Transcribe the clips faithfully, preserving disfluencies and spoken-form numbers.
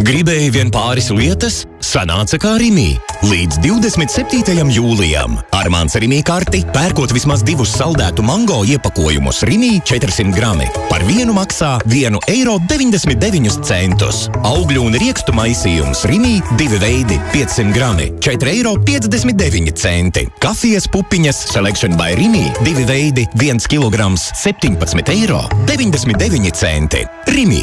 Gribēja vien pāris lietas? Sanāca kā Rimī. Līdz divdesmit septītajam jūlijam. Ar mans Rimī karti pērkot vismaz divus saldētu mango iepakojumus Rimī četrsimt grami. Par vienu maksā vienu eiro deviņdesmit deviņus centus. Augļu un riekstu maisījums Rimī divi veidi piecsimt grami. četri eiro piecdesmit deviņi centi. Kafijas pupiņas Selection by Rimī divi veidi viens kilograms septiņpadsmit eiro deviņdesmit deviņi centi. Rimī.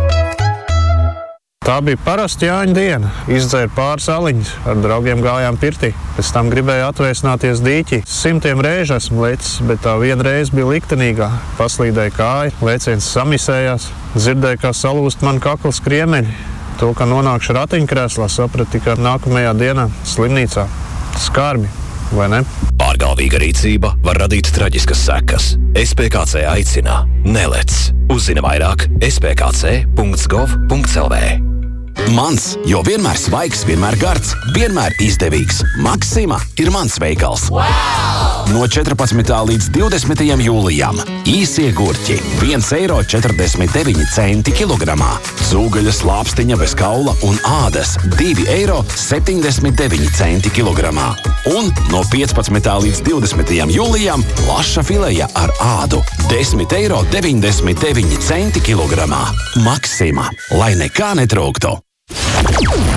Tā bija parasta Jāņa diena. Izdzēra pāris aliņas, ar draugiem gājām pirtī. Pēc tam gribēju atvēsināties dīķī. Simtiem reižu esmu lecis, bet tā viena reize bija liktenīgā. Paslīdēja kāja, lēciens samisējās, dzirdēju, kā salūst man kaklas kriemeļi. To, ka nonākšu ratiņkrēslā, sapratu tikai nākamajā dienā slimnīcā. Skarbi, vai ne? Pārgalvīga rīcība var radīt traģiskas sekas. S P K C aicina nelec. Uzzina vairāk es pe ka ce punkts gov punkts el vē. Mans, jo vienmēr svaigs, vienmēr gards, vienmēr izdevīgs. Maksima ir mans veikals. Wow! No četrpadsmitā līdz divdesmitajam jūlijam. Īsie gurķi viens eiro četrdesmit deviņi centi kilogramā. Cūgaļas lāpstiņa bez kaula un ādas divi eiro septiņdesmit deviņi centi kilogramā. Un no piecpadsmitā līdz divdesmitajam jūlijam laša fileja ar ādu desmit eiro deviņdesmit deviņi centi kilogramā. Maksima, lai nekā netrūktu.